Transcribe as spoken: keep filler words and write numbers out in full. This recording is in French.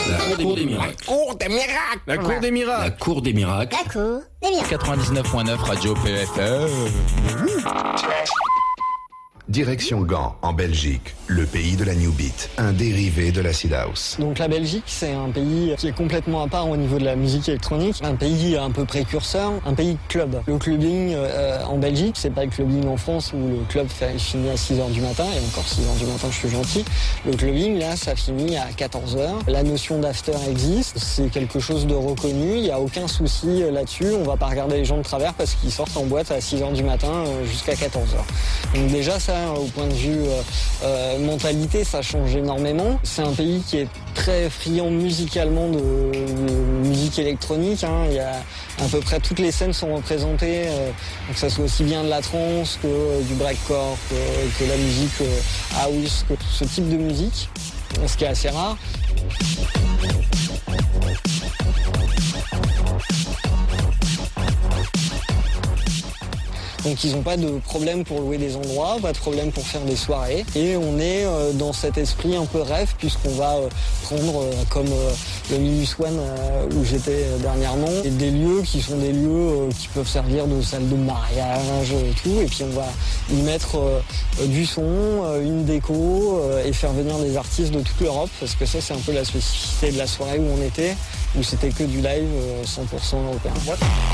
La cour des miracles. Cour des miracles. La cour des miracles. La cour des miracles. La cour des miracles. quatre-vingt-dix-neuf point neuf Radio P F M. Direction Gand, en Belgique, le pays de la New Beat, un dérivé de l'acid house. Donc la Belgique, c'est un pays qui est complètement à part au niveau de la musique électronique, un pays un peu précurseur, un pays club. Le clubbing euh, en Belgique, c'est pas le clubbing en France où le club fait, finit à six heures du matin, et encore six heures du matin, je suis gentil. Le clubbing, là, ça finit à quatorze heures. La notion d'after existe, c'est quelque chose de reconnu, il n'y a aucun souci là-dessus. On va pas regarder les gens de travers parce qu'ils sortent en boîte à six heures du matin jusqu'à quatorze heures. Donc déjà, ça, au point de vue euh, euh, mentalité, ça change énormément. C'est un pays qui est très friand musicalement de, de musique électronique. Hein. Il y a à peu près toutes les scènes sont représentées, euh, que ça soit aussi bien de la trance que euh, du breakcore, que, que la musique euh, house, que ce type de musique, ce qui est assez rare. Donc ils n'ont pas de problème pour louer des endroits, pas de problème pour faire des soirées. Et on est euh, dans cet esprit un peu rêve, puisqu'on va euh, prendre, euh, comme euh, le Minus One euh, où j'étais euh, dernièrement, et des lieux qui sont des lieux euh, qui peuvent servir de salle de mariage et tout. Et puis on va y mettre euh, du son, euh, une déco, euh, et faire venir des artistes de toute l'Europe, parce que ça c'est un peu la spécificité de la soirée où on était, où c'était que du live euh, cent pour cent européen.